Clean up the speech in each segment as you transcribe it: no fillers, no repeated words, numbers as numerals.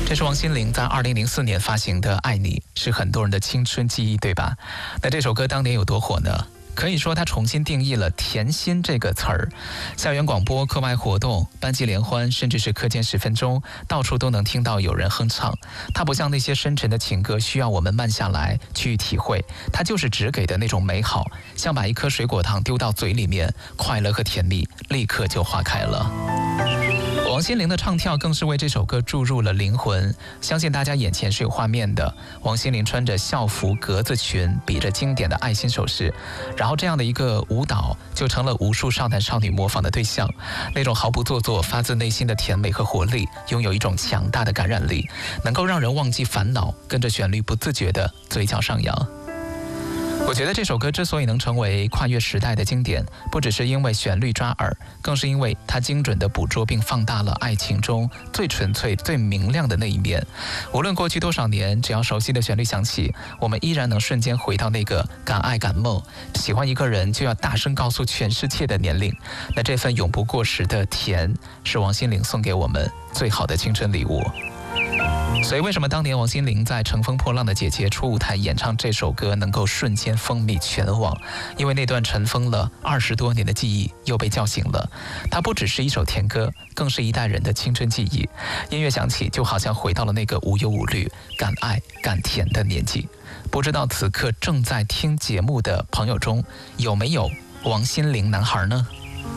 这是王心凌在2004年发行的《爱你》，是很多人的青春记忆，对吧？那这首歌当年有多火呢？可以说它重新定义了甜心这个词儿，校园广播、课外活动、班级联欢，甚至是课间10分钟，到处都能听到有人哼唱。它不像那些深沉的情歌，需要我们慢下来去体会，它就是只给的那种美好，像把一颗水果糖丢到嘴里面，快乐和甜蜜立刻就化开了。王心凌的唱跳更是为这首歌注入了灵魂，相信大家眼前是有画面的。王心凌穿着校服格子裙，比着经典的爱心手势，然后这样的一个舞蹈就成了无数少男少女模仿的对象。那种毫不做作、发自内心的甜美和活力，拥有一种强大的感染力，能够让人忘记烦恼，跟着旋律不自觉地嘴角上扬。我觉得这首歌之所以能成为跨越时代的经典，不只是因为旋律抓耳，更是因为它精准地捕捉并放大了爱情中最纯粹、最明亮的那一面。无论过去多少年，只要熟悉的旋律响起，我们依然能瞬间回到那个敢爱敢梦、喜欢一个人就要大声告诉全世界的年龄。那这份永不过时的甜，是王心凌送给我们最好的青春礼物。所以为什么当年王心凌在《乘风破浪的姐姐》初舞台演唱这首歌能够瞬间风靡全网？因为那段尘封了20多年的记忆又被叫醒了。它不只是一首甜歌，更是一代人的青春记忆。音乐响起，就好像回到了那个无忧无虑、敢爱敢甜的年纪。不知道此刻正在听节目的朋友中，有没有王心凌男孩呢？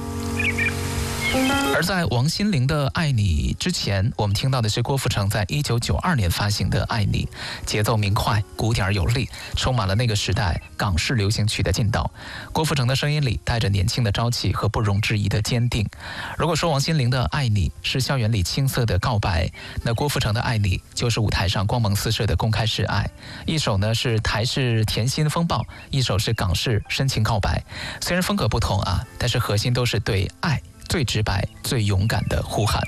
而在王心凌的《爱你》之前，我们听到的是郭富城在1992年发行的《爱你》，节奏明快，鼓点有力，充满了那个时代港式流行曲的劲道。郭富城的声音里带着年轻的朝气和不容置疑的坚定。如果说王心凌的《爱你》是校园里青涩的告白，那郭富城的《爱你》就是舞台上光芒四射的公开示爱。一首呢是台式甜心风暴，一首是港式深情告白。虽然风格不同啊，但是核心都是对爱最直白、最勇敢的呼喊。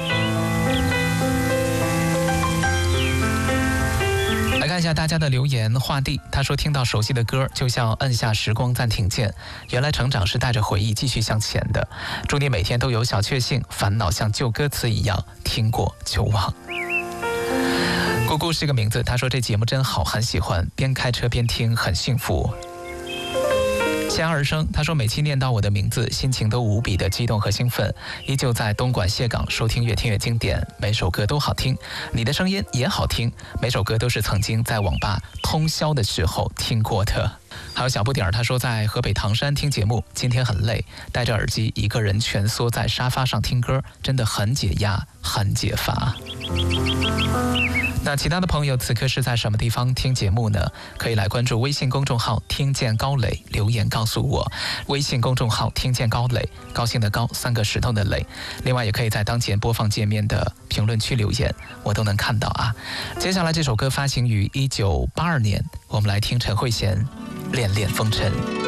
来看一下大家的留言。画地他说，听到熟悉的歌就像按下时光暂停键，原来成长是带着回忆继续向前的。祝你每天都有小确幸，烦恼像旧歌词一样听过就忘。姑姑是个名字，他说这节目真好，很喜欢，边开车边听，很幸福。闲而生，他说每期念到我的名字，心情都无比的激动和兴奋，依旧在东莞蟹港收听越听越经典，每首歌都好听，你的声音也好听，每首歌都是曾经在网吧通宵的时候听过的。还有小不点儿，他说在河北唐山听节目，今天很累，戴着耳机一个人蜷缩在沙发上听歌，真的很解压，很解乏。那其他的朋友此刻是在什么地方听节目呢？可以来关注微信公众号听见高磊，留言告诉我。微信公众号听见高磊，高兴的高，3个石头的磊。另外也可以在当前播放界面的评论区留言，我都能看到啊。接下来这首歌发行于1982年，我们来听陈慧娴《恋恋风尘》。